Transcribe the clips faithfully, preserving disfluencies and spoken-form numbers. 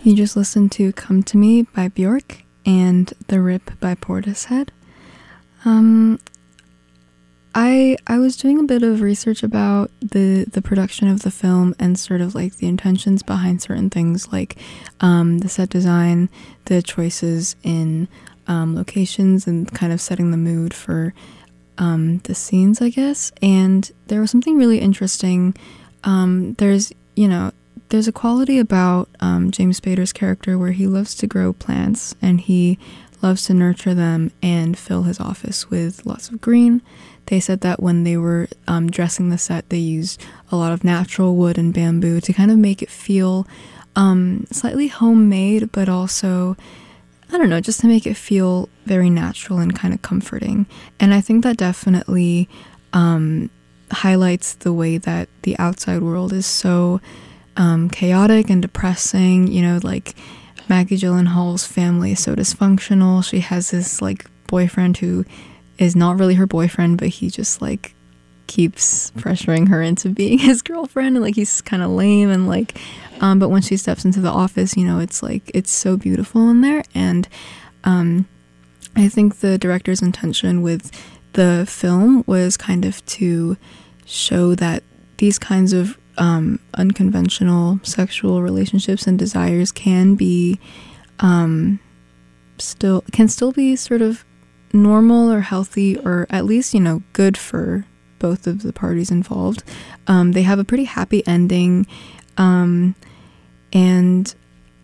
You just listened to Come to Me by Bjork and The Rip by Portishead. Um, I I was doing a bit of research about the, the production of the film and sort of like the intentions behind certain things like um, the set design, the choices in um, locations and kind of setting the mood for um, the scenes, I guess. And there was something really interesting. Um, there's, you know, There's a quality about um, James Spader's character where he loves to grow plants and he loves to nurture them and fill his office with lots of green. They said that when they were um, dressing the set, they used a lot of natural wood and bamboo to kind of make it feel um, slightly homemade, but also, I don't know, just to make it feel very natural and kind of comforting. And I think that definitely um, highlights the way that the outside world is so Um, chaotic and depressing. You know, like Maggie Gyllenhaal's family is so dysfunctional. She has this like boyfriend who is not really her boyfriend, but he just like keeps pressuring her into being his girlfriend, and like he's kind of lame and like um but when she steps into the office, you know, it's like it's so beautiful in there. And um I think the director's intention with the film was kind of to show that these kinds of Um, unconventional sexual relationships and desires can be um, still can still be sort of normal or healthy, or at least, you know, good for both of the parties involved. Um, they have a pretty happy ending, um, and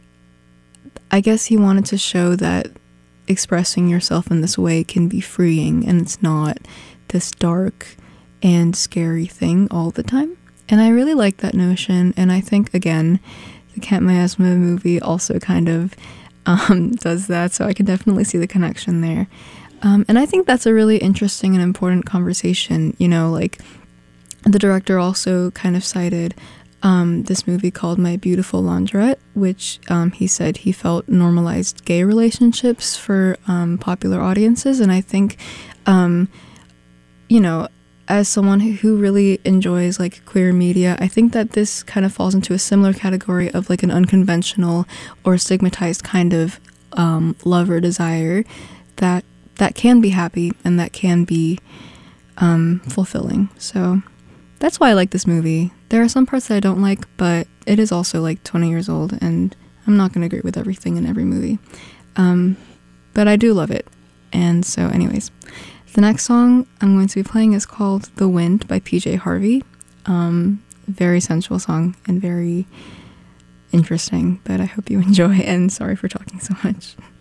I guess he wanted to show that expressing yourself in this way can be freeing and it's not this dark and scary thing all the time. And I really like that notion, and I think, again, the Camp Miasma movie also kind of um, does that, so I can definitely see the connection there. Um, and I think that's a really interesting and important conversation. You know, like, the director also kind of cited um, this movie called My Beautiful Laundrette, which um, he said he felt normalized gay relationships for um, popular audiences, and I think, um, you know, as someone who really enjoys like queer media, I think that this kind of falls into a similar category of like an unconventional or stigmatized kind of um, love or desire that that can be happy and that can be um, fulfilling. So that's why I like this movie. There are some parts that I don't like, but it is also like twenty years old, and I'm not going to agree with everything in every movie. Um, but I do love it. And so anyways, the next song I'm going to be playing is called The Wind by P J Harvey. Um, very sensual song and very interesting, but I hope you enjoy, and sorry for talking so much.